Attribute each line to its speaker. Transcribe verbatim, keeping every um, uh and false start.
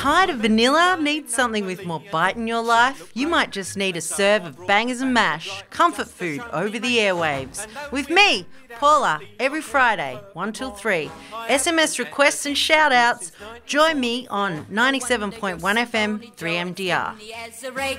Speaker 1: Tired of vanilla? Need something with more bite in your life? You might just need a serve of bangers and mash, comfort food over the airwaves. With me, Paula, every Friday, one till three. S M S requests and shout-outs. Join me on ninety-seven point one F M, three M D R.